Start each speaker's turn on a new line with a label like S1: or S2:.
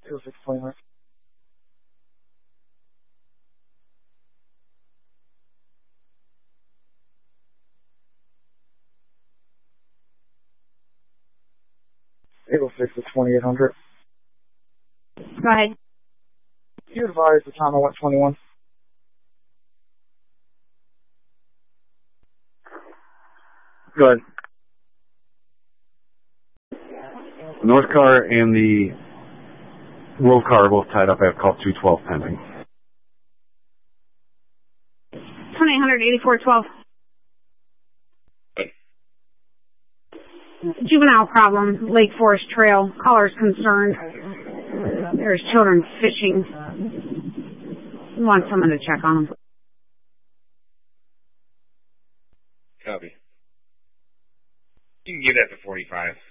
S1: 0620. Six is 2800.
S2: Go ahead.
S1: You advised the time I went 21.
S3: Go ahead. The North car and the World car are both tied up. I have call 212 pending.
S2: 288412. Juvenile problem, Lake Forest Trail. Caller's concerned. There's children fishing. We want someone to check on them.
S4: Copy. You can give that to 45.